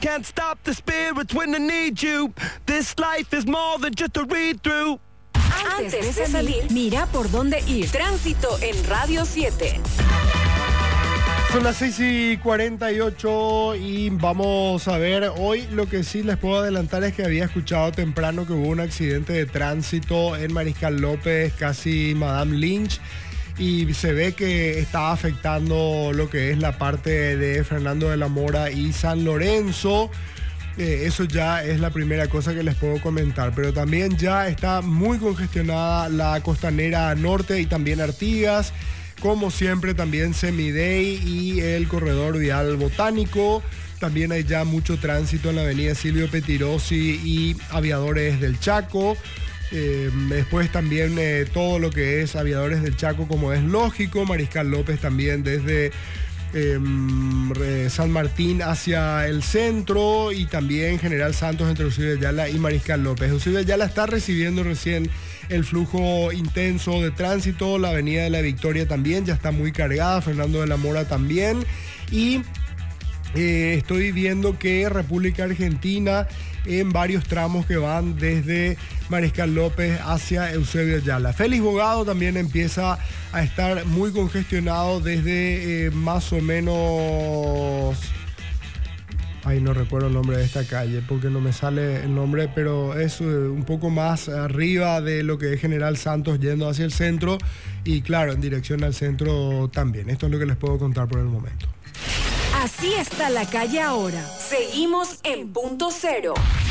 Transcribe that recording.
Can't stop the spirits when they need you. This life is more than just a read-through. Antes de salir, mira por dónde ir. Tránsito en Radio 7. Son las 6:48 y vamos a ver, hoy lo que sí les puedo adelantar es que había escuchado temprano que hubo un accidente de tránsito en Mariscal López, casi Madame Lynch, y se ve que está afectando lo que es la parte de Fernando de la Mora y San Lorenzo. Eso ya es la primera cosa que les puedo comentar, pero también ya está muy congestionada la Costanera Norte y también Artigas. Como siempre, también Semiday y el corredor vial Botánico. También hay ya mucho tránsito en la avenida Silvio Petirosi y Aviadores del Chaco. Después también todo lo que es Aviadores del Chaco, como es lógico. Mariscal López también desde San Martín hacia el centro, y también General Santos entre Eusebio Ayala y Mariscal López. Eusebio Ayala está recibiendo recién el flujo intenso de tránsito. La avenida de la Victoria también ya está muy cargada, Fernando de la Mora también, y estoy viendo que República Argentina en varios tramos que van desde Mariscal López hacia Eusebio Ayala. Félix Bogado también empieza a estar muy congestionado desde más o menos... Ay, no recuerdo el nombre de esta calle porque no me sale el nombre, pero es un poco más arriba de lo que es General Santos yendo hacia el centro, y claro, en dirección al centro también. Esto es lo que les puedo contar por el momento. Así está la calle ahora. Seguimos en Punto Cero.